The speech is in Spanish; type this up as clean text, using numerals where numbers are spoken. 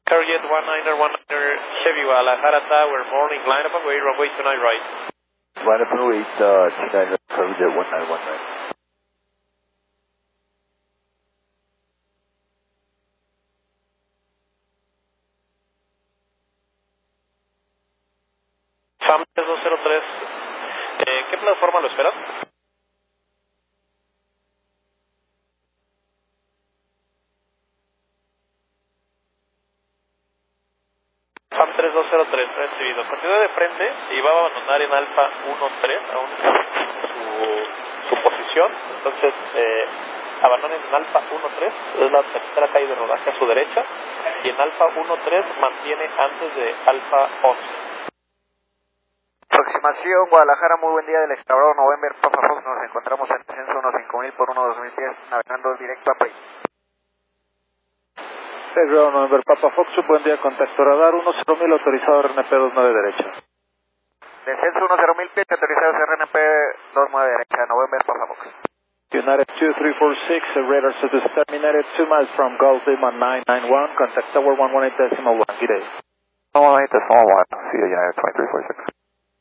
Carrier 1919 Chevy Guadalajara Tower, morning, line up and wait, runway 29 right. Line up and wait, 29 Carrier 1919. FAM 3203, ¿qué plataforma lo esperan? FAM 3203, recibido. Continúa de frente y va a abandonar en Alfa 13, aún su posición. Entonces, abandonen en Alfa 13, es la tercera calle de rodaje a su derecha. Y en Alfa 13 mantiene antes de Alfa 11. Aproximación Guadalajara, muy buen día del Explorador November Papa Fox, nos encontramos en descenso 15000 por 1-2010, navegando directo a Pay. Explorador November Papa Fox, buen día, contacto radar 10000, autorizado RNP 29 derecha. Descenso 10000 pies, autorizados RNP 29 derecha, November Papa Fox. United 2346, radar status terminated 2 miles from Gulf Lima 991, contact tower 118.1, good day. 118.1, see you United 2346.